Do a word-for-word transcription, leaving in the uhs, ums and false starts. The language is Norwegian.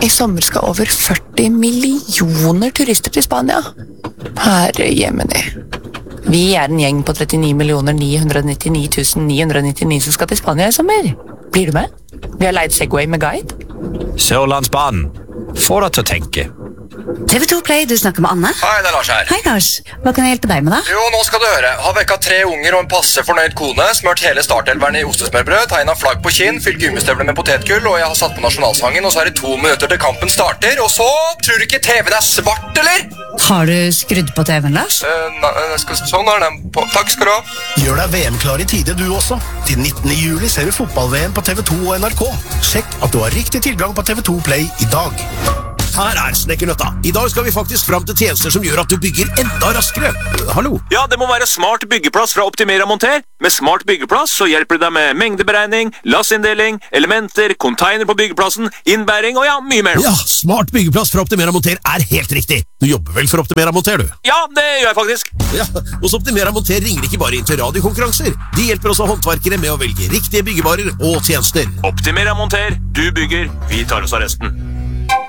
I sommer skal over førti millioner turister til Spania. Herre jemini. Vi er en gjeng på trettini millioner ni hundre nittini tusen ni hundre nittini som skal til Spania I sommer. Blir du med? Vi har leid Segway med guide. Sørlandsbanen. Få deg til å tenke. T V to Play, du snakker med Anne. Hei, det er Lars her. Hei, Lars. Hva kan jeg hjelpe deg med da? Jo, nå skal du høre. Har vekka tre unger og en passe fornøyd kone, smørt hele startelveren I ostesmørbrød, tegnet flagg på kinn, fylt gummistøvler med potetgull, og jeg har satt på nasjonalsangen, og så er det to minutter til kampen starter, og så tror du ikke T V-en er svart, eller? Har du skrudd på T V-en, Lars? Uh, na, skal, sånn er den på. Takk skal du ha. Gjør deg V M-klar I tide du også. Til nittende juli ser du fotball-V M på T V to og N R K. Sjekk at du har riktig tilgang på T V to Play I dag. Her er Snekkernøtta. I dag skal vi faktisk fram til tjenester som gjør at du bygger enda raskere. Hallo? Ja, det må være smart byggeplass fra Optimera Monter. Med smart byggeplass så hjelper det deg med mengdeberegning, lassinndeling, elementer, container på byggeplassen, innbæring og ja, mye mer. Ja, smart byggeplass fra Optimera Monter er helt riktig. Du jobber vel for Optimera Monter, du? Ja, det gjør jeg faktisk. Ja, hos Optimera Monter ringer ikke bare inn til radiokonkurranser. De hjelper også håndverkere med å velge riktige byggevarer og tjenester. Optimera Monter, du bygger, vi tar oss av resten.